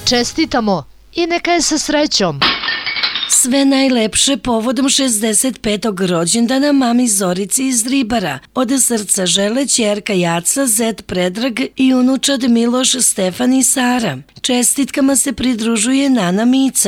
Čestitamo i neka je sa srećom. Sve najlepše povodom 65. rođendana mami Zorici iz Ribara. Od srca žele ćerka Jaca, zet Predrag i unučad Miloš, Stefan i Sara. Čestitkama se pridružuje Nana Mica.